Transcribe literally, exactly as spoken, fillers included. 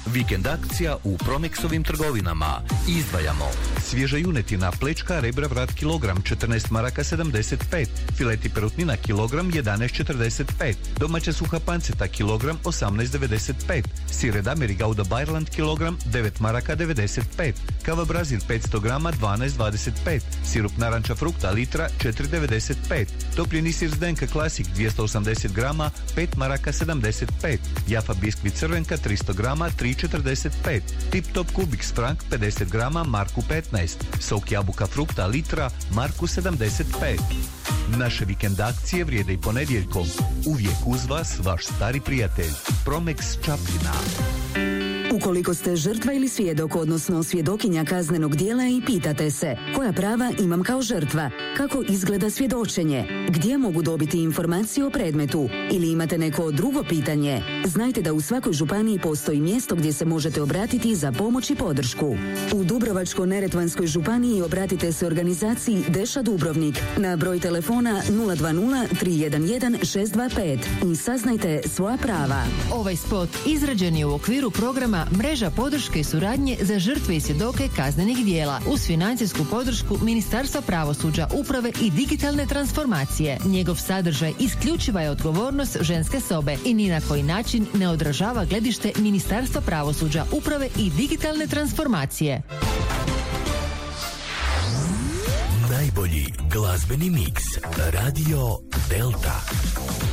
Vikend akcija u Promexovim trgovinama. Izdvajamo svježa junetina, plečka, rebra, vrat kilogram četrnaest maraka sedamdeset pet, fileti perutnina kilogram jedanaest četrdeset pet, domaća suha panceta kilogram osamnaest devedeset pet, sir Edameri Gouda Bayerland kilogram devet maraka devedeset pet, kava Brazil petsto grama dvanaest dvadeset pet, sirup naranča frukta litra četiri devedeset pet, topljeni sir Zdenka Classic dvjesto osamdeset grama pet maraka sedamdeset pet, Jaffa biskvit crvenka tristo grama tri četrdeset pet, Tip Top Kubik Sprank pedeset grama marku petnaest, sok jabuka frukta litra marku sedamdeset pet. Naše vikend akcije vrijede i ponedjeljkom. Uvijek uz vas vaš stari prijatelj Promex Čapljina. Ukoliko ste žrtva ili svjedok, odnosno svjedokinja kaznenog djela i pitate se koja prava imam kao žrtva, kako izgleda svjedočenje, gdje mogu dobiti informacije o predmetu ili imate neko drugo pitanje, znajte da u svakoj županiji postoji mjesto gdje se možete obratiti za pomoć i podršku. U Dubrovačko-neretvanskoj županiji obratite se organizaciji Deša Dubrovnik na broj telefona nula dva nula tri jedan jedan šest dva pet i saznajte svoja prava. Ovaj spot izrađen je u okviru programa Mreža podrške i suradnje za žrtve i svjedoke kaznenih djela uz financijsku podršku Ministarstva pravosuđa, uprave i digitalne transformacije. Njegov sadržaj isključiva je odgovornost ženske sobe i ni na koji način ne odražava gledište Ministarstva pravosuđa, uprave i digitalne transformacije. Najbolji glazbeni miks Radio Delta.